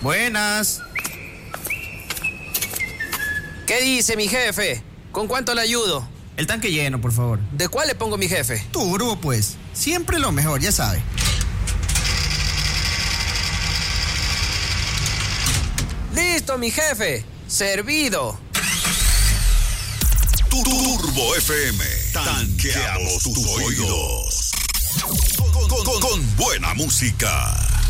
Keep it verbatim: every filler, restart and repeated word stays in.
Buenas. ¿Qué dice mi jefe? ¿Con cuánto le ayudo? El tanque lleno, por favor. ¿De cuál le pongo mi jefe? Turbo, pues. Siempre lo mejor, ya sabe. ¡Listo, mi jefe! ¡Servido! Turbo F M. Tanqueamos tus oídos. Con, con, con, con buena música.